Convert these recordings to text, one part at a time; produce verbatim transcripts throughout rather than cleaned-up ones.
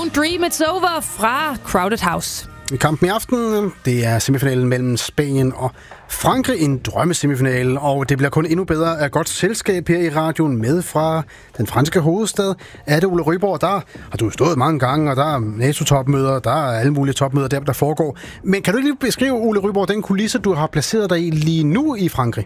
Don't Dream It's Over fra Crowded House. I kampen i aften, det er semifinalen mellem Spanien og Frankrig, en drømmesemifinale, og det bliver kun endnu bedre af godt selskab her i radioen med fra den franske hovedstad. Er det Ole Ryborg? Der har du stået mange gange, og der er NATO-topmøder, der er alle mulige topmøder der, der foregår. Men kan du lige beskrive, Ole Ryborg, den kulisse, du har placeret dig i lige nu i Frankrig?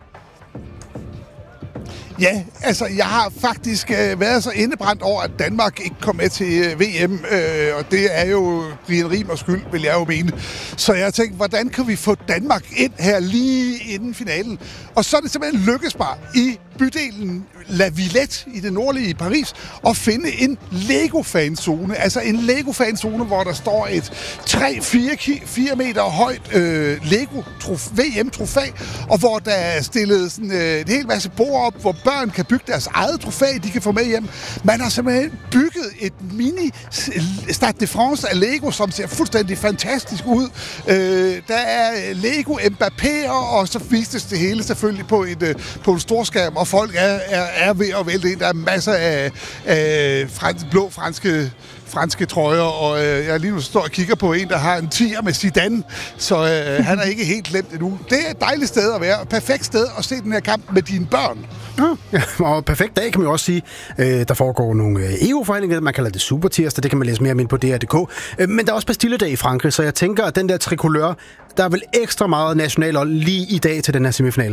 Ja, altså jeg har faktisk øh, været så indebrændt over, at Danmark ikke kom med til øh, V M, øh, og det er jo Brian Riemers skyld, vil jeg jo mene. Så jeg tænkte, hvordan kan vi få Danmark ind her lige inden finalen? Og så er det simpelthen lykkes mig i bydelen La Villette i det nordlige Paris at finde en Lego-fanzone. Altså en Lego-fanzone, hvor der står et tre til fire meter højt øh, Lego-V M-trofæ, og hvor der er stillet sådan, øh, en hel masse bord op, hvor børn kan bygge deres eget trofæ, de kan få med hjem. Man har simpelthen bygget et mini Stade de France af Lego, som ser fuldstændig fantastisk ud. Øh, der er Lego Mbappé'er, og så vistes det hele selvfølgelig på, et, på en storskærm, og folk er, er, er ved at vælte ind. Der er masser af, af frans, blå franske franske trøjer, og øh, jeg lige nu står og kigger på en, der har en tier med Zidane, så øh, han er ikke helt glemt endnu. Det er et dejligt sted at være, et perfekt sted at se den her kamp med dine børn. Ja, og perfekt dag kan man jo også sige. Øh, der foregår nogle E U-forhandlinger, man kalder det supertirsdag, det kan man læse mere om ind på D R punktum d k. Øh, men der er også Bastille-dag i Frankrig, så jeg tænker, at den der tricolør, der er vel ekstra meget nationalhold lige i dag til den her semifinal.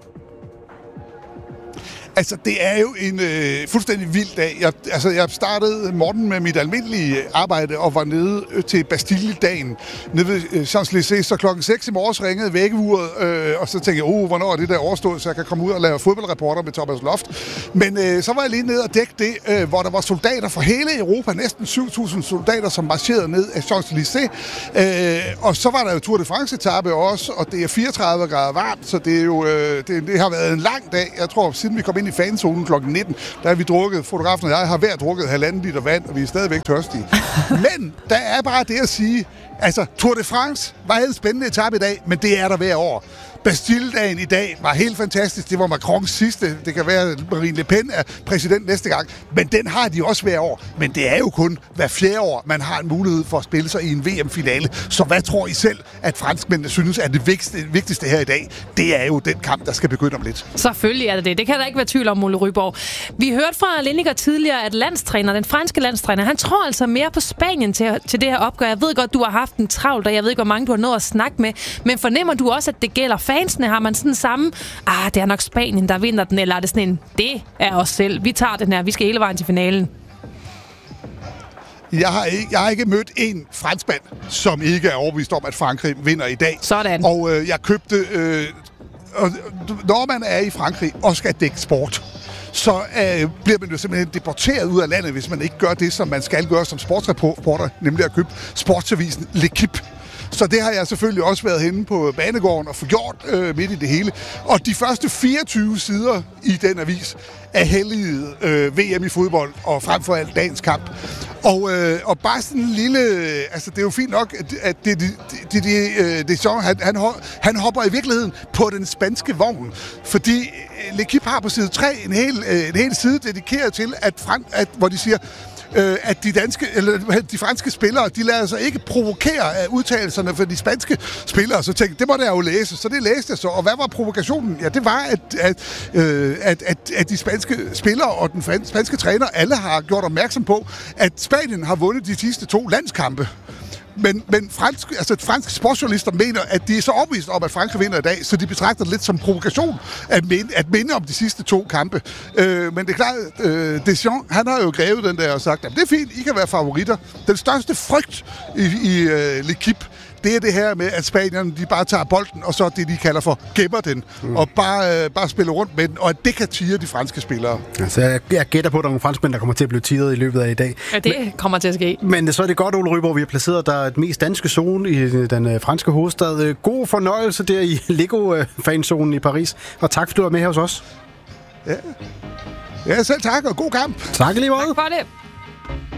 Altså, det er jo en øh, fuldstændig vild dag. Jeg, altså, jeg startede morgen med mit almindelige arbejde og var nede til Bastille-dagen nede ved øh, Champs-Élysées, så klokken seks i morges ringede vækkeuret, øh, og så tænkte jeg, oh, hvornår er det der overstået, så jeg kan komme ud og lave fodboldreporter med Thomas Loft. Men øh, så var jeg lige nede og dække det, øh, hvor der var soldater fra hele Europa, næsten syv tusind soldater, som marcherede ned af Champs-Élysées. Øh, og så var der jo Tour de France-etape også, og det er fireogtredive grader varmt, så det, er jo, øh, det, det har været en lang dag. Jeg tror, siden vi kom ind i fanzonen klokken nitten, der har vi drukket, fotografen og jeg har hver drukket halvanden liter vand, og vi er stadigvæk tørstige. Men der er bare det at sige, altså Tour de France var en spændende etape i dag, men det er der hver år. Bastille-dagen i dag var helt fantastisk. Det var Macrons sidste. Det kan være, at Marine Le Pen er præsident næste gang. Men den har de også hver år. Men det er jo kun hver fjerde år, man har en mulighed for at spille sig i en V M-finale. Så hvad tror I selv, at franskmændene synes er det vigtigste, vigtigste her i dag? Det er jo den kamp, der skal begynde om lidt. Selvfølgelig er det det. Det kan der ikke være tvivl om, Ole Ryborg. Vi hørte fra Lineker tidligere, at landstræner, den franske landstræner, han tror altså mere på Spanien til, til det her opgør. Jeg ved godt, du har haft en travlt, og jeg ved ikke, hvor mange du har nået at snakke med. Men fornemmer du også, at det gælder fansene? Har man sådan samme, ah, det er nok Spanien, der vinder den, eller er det sådan en, det er os selv. Vi tager den her, vi skal hele vejen til finalen. Jeg har ikke, jeg har ikke mødt en franskmand, som ikke er overbevist om, at Frankrig vinder i dag. Sådan. Og øh, jeg købte, øh, og, når man er i Frankrig og skal dække sport, så øh, bliver man jo simpelthen deporteret ud af landet, hvis man ikke gør det, som man skal gøre som sportsreporter, nemlig at købe sportsavisen L'Équipe. Så det har jeg selvfølgelig også været henne på banegården og fået gjort øh, midt i det hele. Og de første fireogtyve sider i den avis er helliget øh, V M i fodbold, og frem for alt dagens kamp. Og, øh, og bare sådan en lille... Altså, det er jo fint nok, at, at det, det, det, det, det, det så, han, han, han hopper i virkeligheden på den spanske vogn. Fordi L'Équipe har på side tre en hel, en hel side dedikeret til, at, frem, at hvor de siger... Øh, at de danske eller de franske spillere, de lader sig ikke provokere af udtalelserne for de spanske spillere. Så tænkte, det må jeg jo læse. Så det læste jeg så. Og hvad var provokationen? Ja, det var, at, at, øh, at, at, at de spanske spillere og den spanske træner alle har gjort opmærksom på, at Spanien har vundet de sidste to landskampe. Men, men fransk, altså franske sportsjournalister mener, at de er så overbevist om, at Frankrig vinder i dag, så de betragter det lidt som provokation at minde, at minde om de sidste to kampe. Øh, men det er klart, øh, Deschamps, han har jo grebet den der og sagt, at det er fint, I kan være favoritter. Den største frygt i, i uh, L'Équipe, det er det her med, at spanierne, de bare tager bolden, og så det, de kalder for gemmer den, mm. og bare, øh, bare spiller rundt med den, og at det kan tire de franske spillere. Altså, jeg, jeg gætter på, at der er nogle franskmænd, der kommer til at blive tiret i løbet af i dag. Ja, det men, kommer til at ske. Men så er det godt, Ole Ryborg, vi har placeret der et mest danske zone i den øh, franske hovedstad. God fornøjelse der i Lego-fanzonen i Paris, og tak, fordi du var med her hos os. Ja, ja selv tak, og god kamp. Tak lige meget. Tak for det.